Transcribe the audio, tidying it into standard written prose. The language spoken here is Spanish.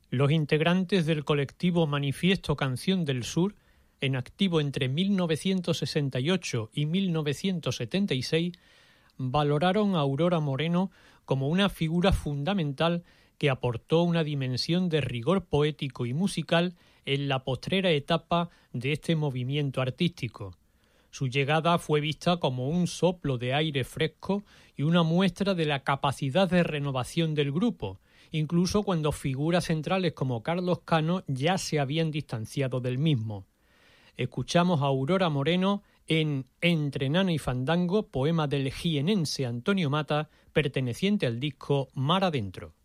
Los integrantes del colectivo Manifiesto Canción del Sur, en activo entre 1968 y 1976, valoraron a Aurora Moreno como una figura fundamental que aportó una dimensión de rigor poético y musical en la postrera etapa de este movimiento artístico. Su llegada fue vista como un soplo de aire fresco y una muestra de la capacidad de renovación del grupo, incluso cuando figuras centrales como Carlos Cano ya se habían distanciado del mismo. Escuchamos a Aurora Moreno en Entre Nana y Fandango, poema del jienense Antonio Mata, perteneciente al disco Mar Adentro.